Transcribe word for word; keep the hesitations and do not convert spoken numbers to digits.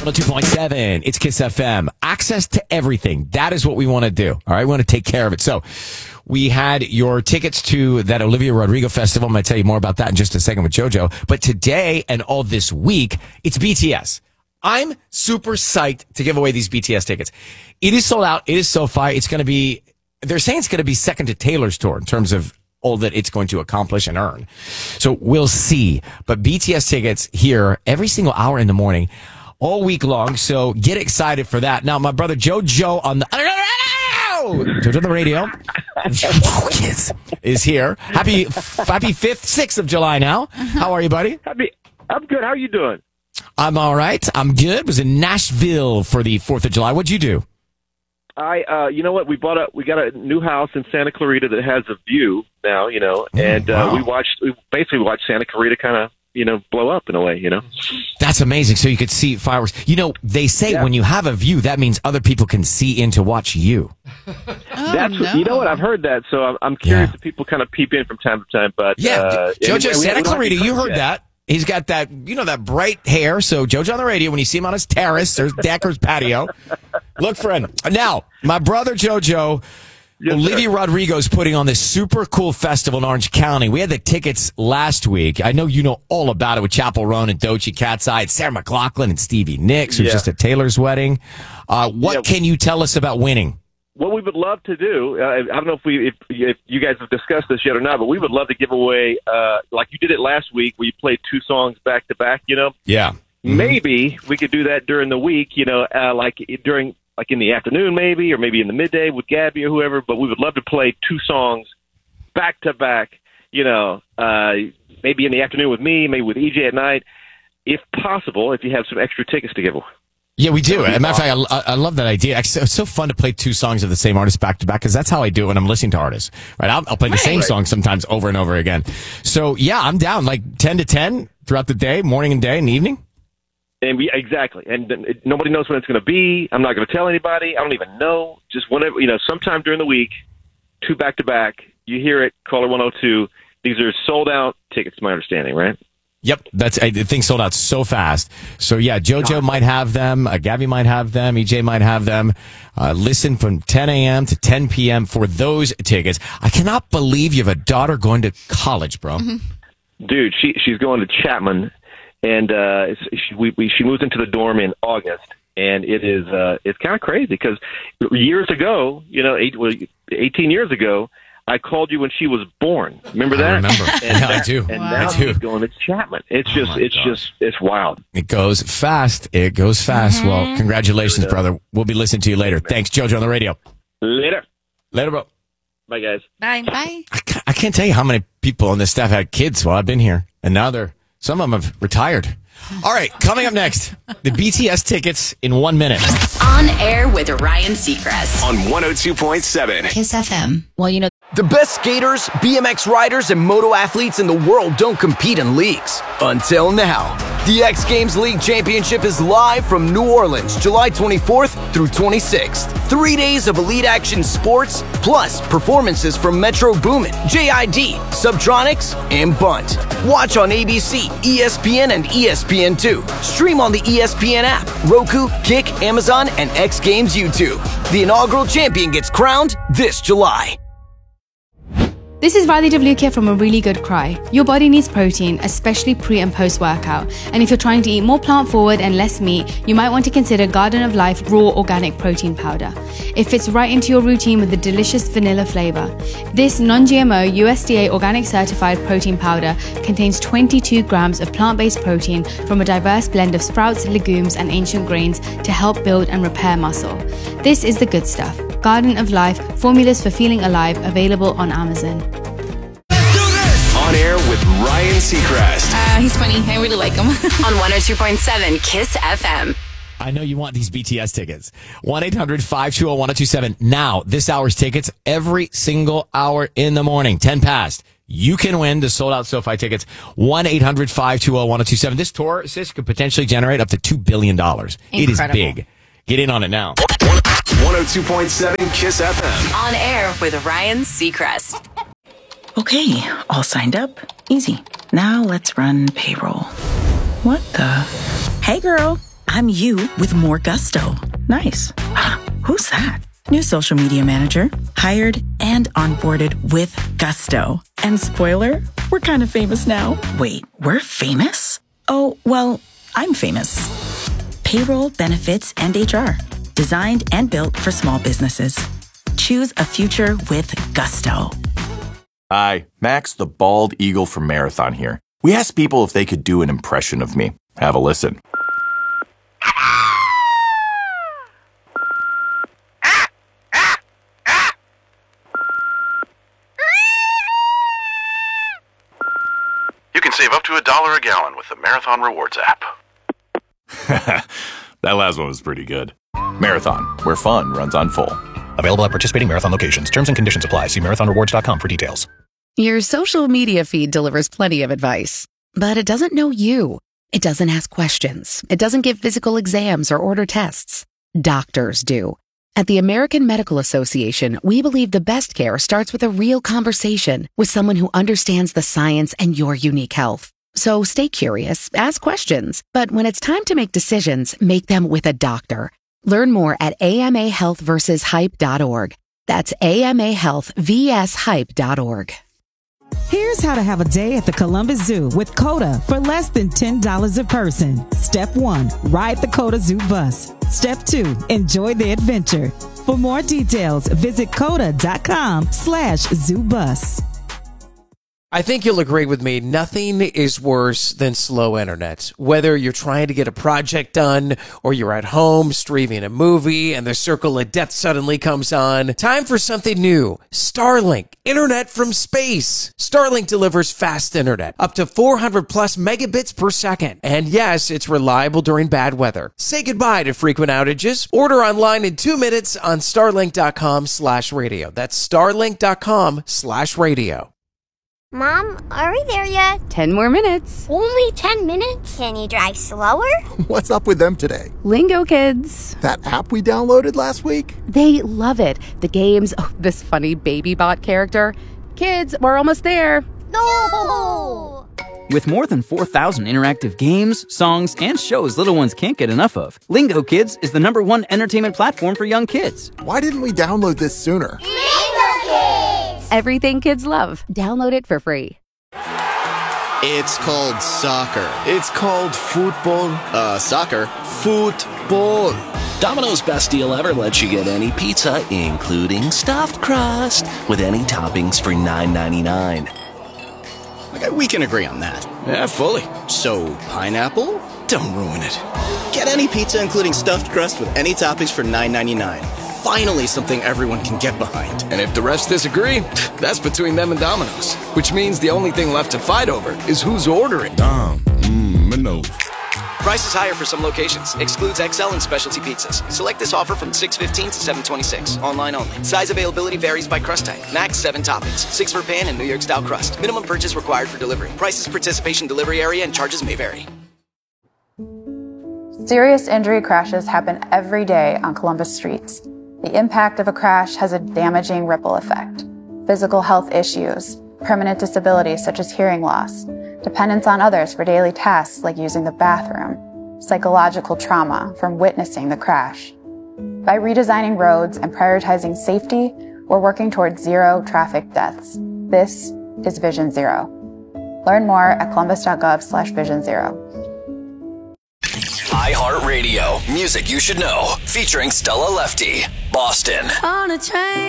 one oh two point seven. It's Kiss F M. Access to everything. That is what we want to do. All right. We want to take care of it. So we had your tickets to that Olivia Rodrigo festival. I'm going to tell you more about that in just a second with JoJo. But today and all this week, it's B T S. I'm super psyched to give away these B T S tickets. It is sold out. It is SoFi. It's going to be, they're saying it's going to be second to Taylor's tour in terms of all that it's going to accomplish and earn. So we'll see. But B T S tickets here every single hour in the morning, all week long. So get excited for that. Now, my brother JoJo on the JoJo on the radio is here. Happy happy fifth, sixth of July now. How are you, buddy? Happy. I'm good. How are you doing? I'm all right. I'm good. Was in Nashville for the fourth of July. What'd you do? I, uh, you know what? We bought a, we got a new house in Santa Clarita that has a view now, you know, and, uh, wow. we watched, we basically watched Santa Clarita kind of, you know, blow up in a way, you know. That's amazing. So you could see fireworks. You know, they say yeah. when you have a view, that means other people can see in to watch you. Oh, That's no. you know what? I've heard that, so I'm, I'm curious Yeah. if people kind of peep in from time to time. But Yeah, uh, JoJo, anyway, Santa we don't Clarita, have to you heard yet. that. He's got that, you know, that bright hair. So JoJo on the radio, when you see him on his terrace or Decker's patio, look for him. Now, my brother JoJo, Yes, Olivia sir. Rodrigo's putting on this super cool festival in Orange County. We had the tickets last week. I know you know all about it with Chappell Roan and Doechii Cat's Eye, Sarah McLachlan and Stevie Nicks, who's Yeah. just at Taylor's wedding. Uh, what Yeah. can you tell us about winning? What we would love to do, uh, I don't know if we, if, if you guys have discussed this yet or not, but we would love to give away, uh, like you did it last week, where you played two songs back to back. You know, Yeah. Mm-hmm. maybe we could do that during the week. You know, uh, like during, like in the afternoon, maybe, or maybe in the midday with Gabby or whoever. But we would love to play two songs back to back. You know, uh, maybe in the afternoon with me, maybe with E J at night, if possible. If you have some extra tickets to give away. Yeah, we do. As a matter of fact, I, I love that idea. It's so fun to play two songs of the same artist back to back because that's how I do it when I'm listening to artists. Right? I'll, I'll play the same Right. song sometimes over and over again. So yeah, I'm down like ten to ten throughout the day, morning and day and evening. And we exactly, and it, nobody knows when it's going to be. I'm not going to tell anybody. I don't even know. Just whenever, you know, sometime during the week, two back to back. You hear it, caller one oh two. These are sold out tickets, to my understanding, right? Yep, that's I think sold out so fast. So yeah, JoJo might have them, uh, Gabby might have them, E J might have them. Uh, listen from ten a.m. to ten p.m. for those tickets. I cannot believe you have a daughter going to college, bro. Mm-hmm. Dude, she she's going to Chapman, and uh, she we, we she moves into the dorm in August, and it is uh, it's kind of crazy because years ago, you know, eight, well, eighteen years ago. I called you when she was born. Remember that? I remember. And, Yeah, I do. And Wow. now I do. she's going to Chapman. It's Oh just, my it's gosh. just, it's wild. It goes fast. It goes fast. Mm-hmm. Well, congratulations, brother. We'll be listening to you later. Thanks, JoJo on the radio. Later. Later, bro. Bye, guys. Bye. Bye. I can't, I can't tell you how many people on this staff had kids while I've been here. And now they're, some of them have retired. All right, coming up next, the B T S tickets in one minute. On air with Ryan Seacrest. On one oh two point seven. Kiss F M. Well, you know, The best skaters, B M X riders, and moto athletes in the world don't compete in leagues. Until now. The X Games League Championship is live from New Orleans, July twenty-fourth through twenty-sixth. Three days of elite action sports, plus performances from Metro Boomin, J I D, Subtronics, and Bunt. Watch on A B C, E S P N, and E S P N two. Stream on the E S P N app, Roku, Kick, Amazon, and X Games YouTube. The inaugural champion gets crowned this July. This is Riley W. here from A Really Good Cry. Your body needs protein, especially pre and post workout. And if you're trying to eat more plant forward and less meat, you might want to consider Garden of Life Raw Organic Protein Powder. It fits right into your routine with the delicious vanilla flavor. This non-G M O U S D A organic certified protein powder contains twenty-two grams of plant-based protein from a diverse blend of sprouts, legumes, and ancient grains to help build and repair muscle. This is the good stuff. Garden of Life, formulas for feeling alive, available on Amazon. On air with Ryan Seacrest. Uh, he's funny. I really like him. on one oh two point seven Kiss F M. I know you want these B T S tickets. one eight hundred five two zero one zero two seven. Now, this hour's tickets every single hour in the morning. ten past. You can win the sold-out SoFi tickets. one eight hundred five two zero one zero two seven. This tour, sis, could potentially generate up to two billion dollars. It is Incredible. big. Get in on it now. one oh two point seven Kiss F M. On air with Ryan Seacrest. Okay, all signed up. Easy. Now let's run payroll. What the? Hey girl, I'm you with more gusto. Nice. Who's that? New social media manager. Hired and onboarded with gusto. And spoiler, we're kind of famous now. Wait, we're famous? Oh, well, I'm famous. Payroll, benefits, and H R. Designed and built for small businesses. Choose a future with gusto. Hi, Max the Bald Eagle from Marathon here. We asked people if they could do an impression of me. Have a listen. You can save up to a dollar a gallon with the Marathon Rewards app. That last one was pretty good. Marathon, where fun runs on full. Available at participating Marathon locations. Terms and conditions apply. See marathon rewards dot com for details. Your social media feed delivers plenty of advice, but it doesn't know you. It doesn't ask questions. It doesn't give physical exams or order tests. Doctors do. At the American Medical Association, we believe the best care starts with a real conversation with someone who understands the science and your unique health. So stay curious, ask questions, but when it's time to make decisions, make them with a doctor. Learn more at A M A health versus hype dot org. That's A M A health versus hype dot org. Here's how to have a day at the Columbus Zoo with CODA for less than ten dollars a person. Step one, ride the CODA Zoo bus. Step two, enjoy the adventure. For more details, visit coda.com slash zoo bus. I think you'll agree with me. Nothing is worse than slow internet. Whether you're trying to get a project done or you're at home streaming a movie and the circle of death suddenly comes on. Time for something new. Starlink. Internet from space. Starlink delivers fast internet. Up to four hundred plus megabits per second. And yes, it's reliable during bad weather. Say goodbye to frequent outages. Order online in two minutes on starlink.com slash radio. That's starlink.com slash radio. Mom, are we there yet? Ten more minutes. Only ten minutes? Can you drive slower? What's up with them today? Lingo Kids. That app we downloaded last week? They love it. The games, oh, this funny baby bot character. Kids, we're almost there. No! With more than four thousand interactive games, songs, and shows little ones can't get enough of, Lingo Kids is the number one entertainment platform for young kids. Why didn't we download this sooner? Lingo Kids! Everything kids love. Download it for free. It's called soccer. It's called football. Uh, soccer. Football. Domino's Best Deal Ever lets you get any pizza, including stuffed crust, with any toppings for nine ninety-nine. Okay, we can agree on that. Yeah, fully. So, pineapple? Don't ruin it. Get any pizza, including stuffed crust, with any toppings for nine ninety-nine. Finally, something everyone can get behind. And if the rest disagree, that's between them and Domino's. Which means the only thing left to fight over is who's ordering. Dom, mmm, Minos. Price is higher for some locations. Excludes X L and specialty pizzas. Select this offer from six fifteen to seven twenty-six. Online only. Size availability varies by crust type. Max seven toppings. Six for pan and New York style crust. Minimum purchase required for delivery. Prices, participation, delivery area, and charges may vary. Serious injury crashes happen every day on Columbus streets. The impact of a crash has a damaging ripple effect. Physical health issues, permanent disabilities such as hearing loss, dependence on others for daily tasks like using the bathroom, psychological trauma from witnessing the crash. By redesigning roads and prioritizing safety, we're working towards zero traffic deaths. This is Vision Zero. Learn more at columbus.gov slash vision zero. iHeartRadio. Music you should know. Featuring Stella Lefty. Boston. On a train.